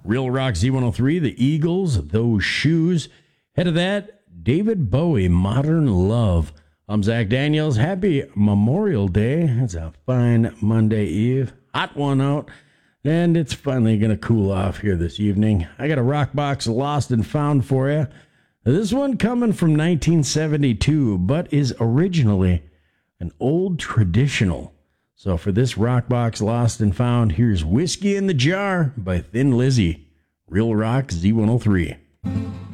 Real Rock Z103, the Eagles, Those Shoes. Head of that, David Bowie, Modern Love. I'm Zach Daniels. Happy Memorial Day. It's a fine Monday Eve. Hot one out. And it's finally going to cool off here this evening. I got a rock box lost and found for you. This one coming from 1972, but is originally an old traditional. So for this rock box lost and found, here's Whiskey in the Jar by Thin Lizzy. Real Rock Z103.